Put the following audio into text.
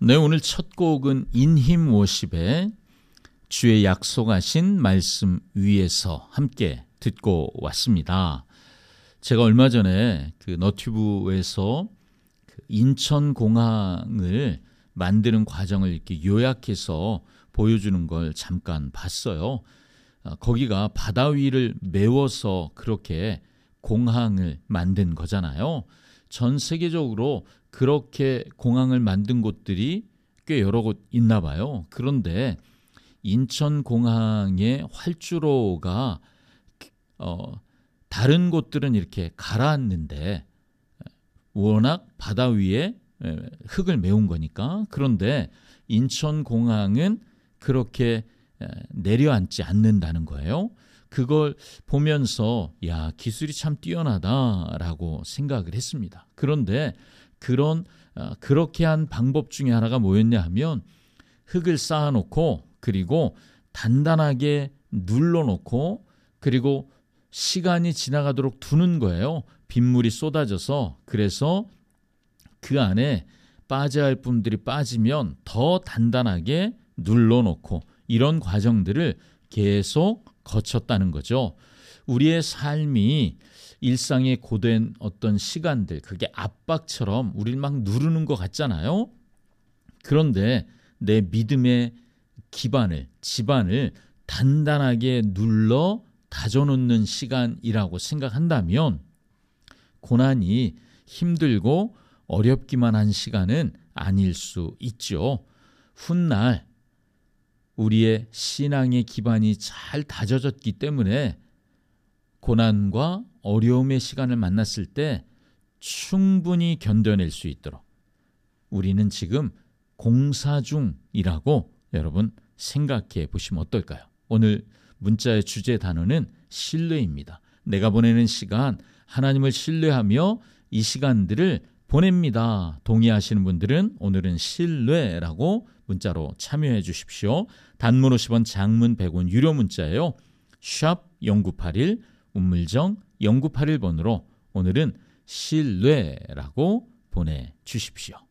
네, 오늘 첫 곡은 인힘 워십의 주의 약속하신 말씀 위에서 함께 듣고 왔습니다. 제가 얼마 전에 그 너튜브에서 인천공항을 만드는 과정을 이렇게 요약해서 보여주는 걸 잠깐 봤어요. 거기가 바다 위를 메워서 그렇게 공항을 만든 거잖아요. 전 세계적으로 그렇게 공항을 만든 곳들이 꽤 여러 곳 있나 봐요. 그런데 인천공항의 활주로가 다른 곳들은 이렇게 가라앉는데 워낙 바다 위에 흙을 메운 거니까. 그런데 인천공항은 그렇게 내려앉지 않는다는 거예요. 그걸 보면서 야, 기술이 참 뛰어나다라고 생각을 했습니다. 그런데 그렇게 한 방법 중에 하나가 뭐였냐 하면 흙을 쌓아놓고 그리고 단단하게 눌러놓고 그리고 시간이 지나가도록 두는 거예요. 빗물이 쏟아져서. 그래서 그 안에 빠져야 할 분들이 빠지면 더 단단하게 눌러놓고 이런 과정들을 계속 거쳤다는 거죠. 우리의 삶이 일상에 고된 어떤 시간들, 그게 압박처럼 우리를 막 누르는 것 같잖아요. 그런데 내 믿음의 지반을 단단하게 눌러 다져놓는 시간이라고 생각한다면 고난이 힘들고 어렵기만 한 시간은 아닐 수 있죠. 훗날 우리의 신앙의 기반이 잘 다져졌기 때문에 고난과 어려움의 시간을 만났을 때 충분히 견뎌낼 수 있도록 우리는 지금 공사 중이라고 여러분 생각해 보시면 어떨까요? 오늘 문자의 주제 단어는 신뢰입니다. 내가 보내는 시간, 하나님을 신뢰하며 이 시간들을 보냅니다. 동의하시는 분들은 오늘은 신뢰라고 문자로 참여해 주십시오. 단문 50원, 장문 100원 유료 문자예요. 샵 0981 우물정 0981번으로 오늘은 신뢰라고 보내주십시오.